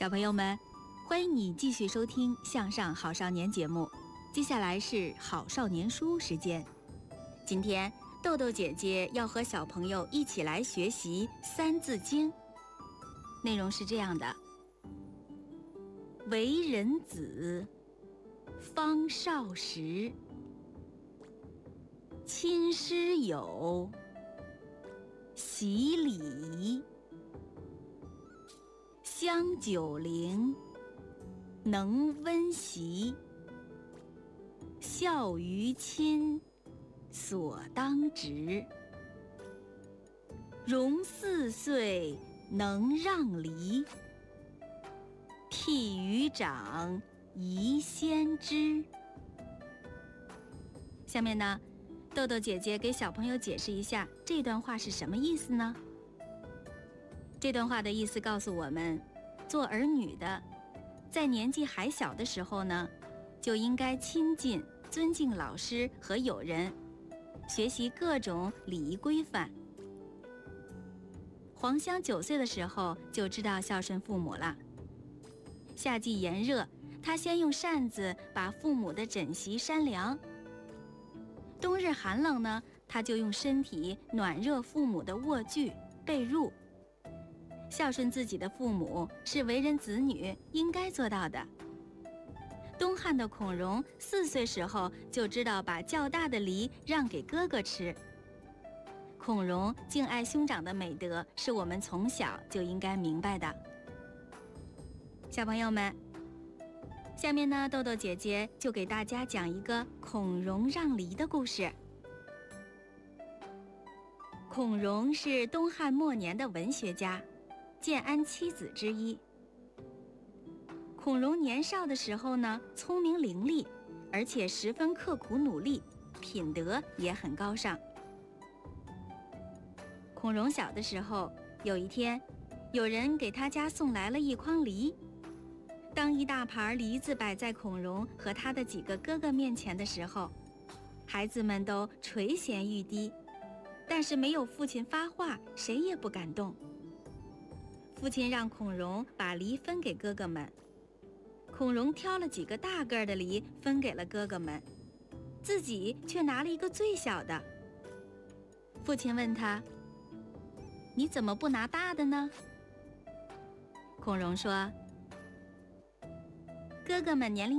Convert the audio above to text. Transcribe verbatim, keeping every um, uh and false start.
小朋友们，欢迎你继续收听《向上好少年》节目。接下来是好少年书时间。今天豆豆姐姐要和小朋友一起来学习《三字经》，内容是这样的：为人子，方少时，亲师友，习礼仪，香九龄，能温席，孝于亲，所当执。融四岁，能让梨，悌于长，宜先知。下面呢，豆豆姐姐给小朋友解释一下这段话是什么意思呢？这段话的意思告诉我们，做儿女的，在年纪还小的时候呢，就应该亲近、尊敬老师和友人，学习各种礼仪规范。黄香九岁的时候就知道孝顺父母了。夏季炎热，他先用扇子把父母的枕席扇凉；冬日寒冷呢，他就用身体暖热父母的卧具、被褥。孝顺自己的父母是为人子女应该做到的。东汉的孔融四岁时候就知道把较大的梨让给哥哥吃。孔融敬爱兄长的美德是我们从小就应该明白的。小朋友们，下面呢，豆豆姐姐就给大家讲一个孔融让梨的故事。孔融是东汉末年的文学家，建安七子之一。孔融年少的时候呢，聪明伶俐，而且十分刻苦努力，品德也很高尚。孔融小的时候，有一天，有人给他家送来了一筐梨。当一大盘梨子摆在孔融和他的几个哥哥面前的时候，孩子们都垂涎欲滴，但是没有父亲发话，谁也不敢动。父亲让孔融把梨分给哥哥们，孔融挑了几个大个的梨分给了哥哥们，自己却拿了一个最小的。父亲问他：“你怎么不拿大的呢？”孔融说：“哥哥们年龄